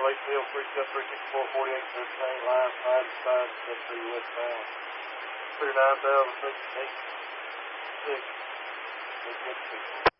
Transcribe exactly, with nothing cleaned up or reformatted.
Wakefield, three seven three six four forty-eight thirteen, line five to five, seven three westbound. Clear nine thousand six eight six. Six, six, six.